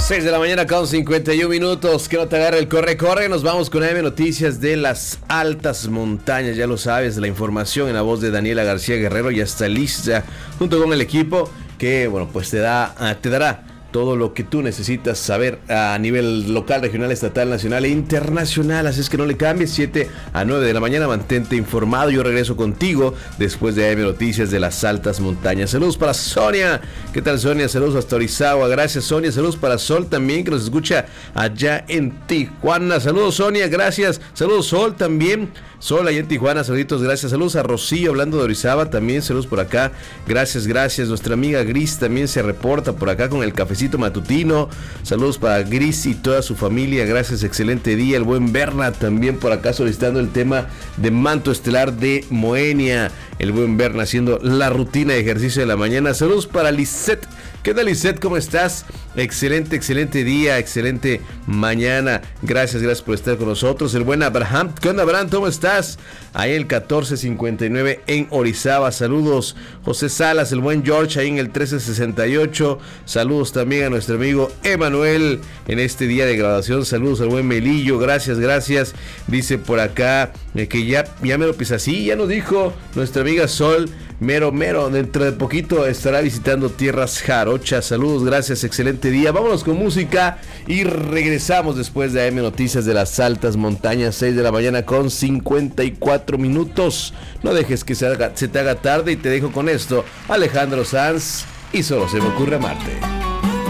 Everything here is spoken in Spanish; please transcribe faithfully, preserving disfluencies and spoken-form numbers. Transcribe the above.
seis de la mañana con cincuenta y uno minutos. Que no te agarre el corre-corre. Nos vamos con A M Noticias de las altas montañas. Ya lo sabes, la información en la voz de Daniela García Guerrero ya está lista junto con el equipo que, bueno, pues te da, te dará todo lo que tú necesitas saber a nivel local, regional, estatal, nacional e internacional. Así es que no le cambies. Siete a nueve de la mañana, mantente informado. Yo regreso contigo después de A M Noticias de las altas montañas. Saludos para Sonia. ¿Qué tal, Sonia? Saludos hasta Orizaba. Gracias, Sonia. Saludos para Sol también, que nos escucha allá en Tijuana. Saludos, Sonia. Gracias. Saludos, Sol también. Sol allá en Tijuana. Saluditos. Gracias. Saludos a Rocío, hablando de Orizaba también. Saludos por acá. Gracias, gracias. Nuestra amiga Gris también se reporta por acá con el cafecito matutino. Saludos para Gris y toda su familia. Gracias, excelente día. El buen Berna también por acá solicitando el tema de manto estelar de Moenia. El buen Berna haciendo la rutina de ejercicio de la mañana. Saludos para Lisette. ¿Qué tal, Lisette? ¿Cómo estás? Excelente, excelente día, excelente mañana. Gracias, gracias por estar con nosotros. El buen Abraham. ¿Qué onda, Abraham? ¿Cómo estás? Ahí en el catorce cincuenta y nueve en Orizaba. Saludos. José Salas, el buen George, ahí en el trece sesenta y ocho. Saludos también a nuestro amigo Emanuel en este día de graduación. Saludos al buen Melillo. Gracias, gracias. Dice por acá eh, que ya, ya me lo pisa. Sí, ya nos dijo nuestra amiga Sol. Mero, mero, dentro de poquito estará visitando tierras jarochas. Saludos, gracias, excelente día. Vámonos con música y regresamos después de A M Noticias de las altas montañas. Seis de la mañana con cincuenta y cuatro minutos. No dejes que se, haga, se te haga tarde y te dejo con esto. Alejandro Sanz y Solo se me ocurre amarte.